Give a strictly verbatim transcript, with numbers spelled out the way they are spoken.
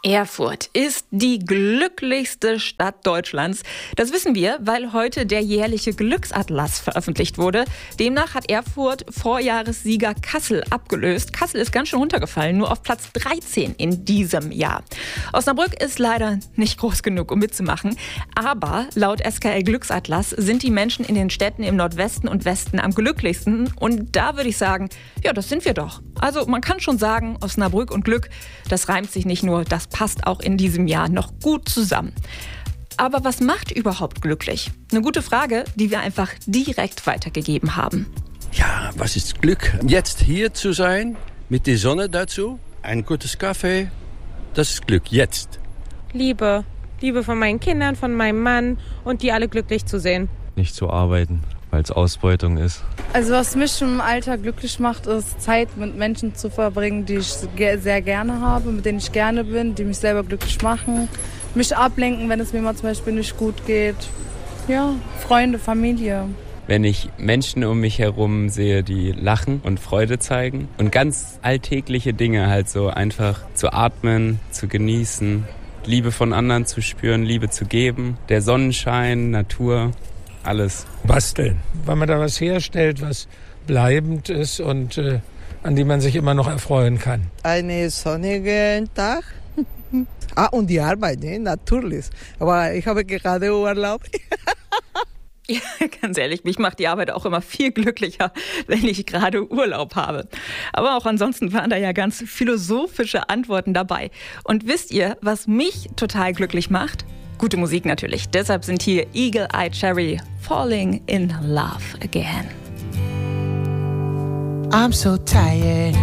Erfurt ist die glücklichste Stadt Deutschlands. Das wissen wir, weil heute der jährliche Glücksatlas veröffentlicht wurde. Demnach hat Erfurt Vorjahressieger Kassel abgelöst. Kassel ist ganz schön runtergefallen, nur auf Platz dreizehn in diesem Jahr. Osnabrück ist leider nicht groß genug, um mitzumachen. Aber laut S K L Glücksatlas sind die Menschen in den Städten im Nordwesten und Westen am glücklichsten. Und da würde ich sagen, ja, das sind wir doch. Also man kann schon sagen, Osnabrück und Glück, das reimt sich nicht nur, das passt auch in diesem Jahr noch gut zusammen. Aber was macht überhaupt glücklich? Eine gute Frage, die wir einfach direkt weitergegeben haben. Ja, was ist Glück? Jetzt hier zu sein, mit der Sonne dazu, ein gutes Kaffee, das ist Glück, jetzt. Liebe. Liebe von meinen Kindern, von meinem Mann und die alle glücklich zu sehen. Nicht zu arbeiten, weil es Ausbeutung ist. Also was mich im Alltag glücklich macht, ist Zeit mit Menschen zu verbringen, die ich sehr gerne habe, mit denen ich gerne bin, die mich selber glücklich machen. Mich ablenken, wenn es mir mal zum Beispiel nicht gut geht. Ja, Freunde, Familie. Wenn ich Menschen um mich herum sehe, die lachen und Freude zeigen und ganz alltägliche Dinge halt so einfach zu atmen, zu genießen, Liebe von anderen zu spüren, Liebe zu geben, der Sonnenschein, Natur, alles. Basteln, weil man da was herstellt, was bleibend ist und äh, an dem man sich immer noch erfreuen kann. Einen sonnigen Tag. Ah, und die Arbeit, ne? Natürlich. Aber ich habe gerade Urlaub. Ja, ganz ehrlich, mich macht die Arbeit auch immer viel glücklicher, wenn ich gerade Urlaub habe. Aber auch ansonsten waren da ja ganz philosophische Antworten dabei. Und wisst ihr, was mich total glücklich macht? Gute Musik natürlich. Deshalb sind hier Eagle Eye Cherry, Falling in Love Again. I'm so tired.